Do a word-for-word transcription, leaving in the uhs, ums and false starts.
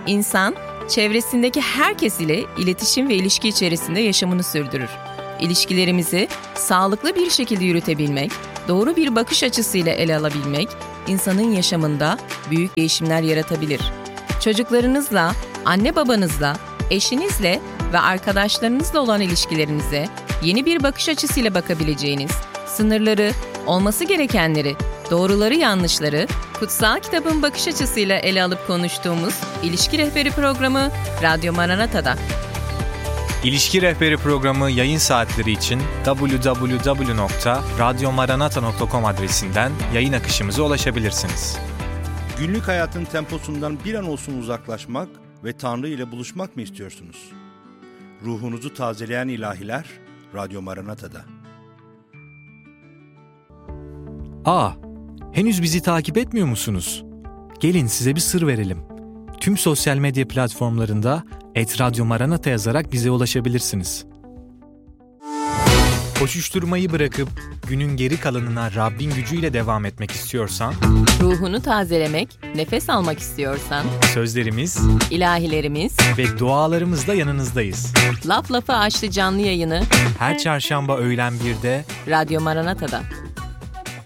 İnsan, çevresindeki herkes ile iletişim ve ilişki içerisinde yaşamını sürdürür. İlişkilerimizi sağlıklı bir şekilde yürütebilmek, doğru bir bakış açısıyla ele alabilmek, insanın yaşamında büyük değişimler yaratabilir. Çocuklarınızla, anne babanızla, eşinizle ve arkadaşlarınızla olan ilişkilerinize yeni bir bakış açısıyla bakabileceğiniz, sınırları, olması gerekenleri, doğruları yanlışları, kutsal kitabın bakış açısıyla ele alıp konuştuğumuz İlişki Rehberi programı Radyo Maranata'da. İlişki Rehberi programı yayın saatleri için double-u double-u double-u nokta radyo maranata nokta com adresinden yayın akışımıza ulaşabilirsiniz. Günlük hayatın temposundan bir an olsun uzaklaşmak ve Tanrı ile buluşmak mı istiyorsunuz? Ruhunuzu tazeleyen ilahiler Radyo Maranata'da. Aa, henüz bizi takip etmiyor musunuz? Gelin size bir sır verelim. Tüm sosyal medya platformlarında et radyo maranata yazarak bize ulaşabilirsiniz. Koşuşturmayı bırakıp günün geri kalanına Rabbin gücüyle devam etmek istiyorsan, Ruhunu tazelemek, nefes almak istiyorsan, sözlerimiz, ilahilerimiz ve dualarımızla yanınızdayız. Laf Lafı Açtı canlı yayını Her çarşamba öğlen birde Radyo Maranata'da.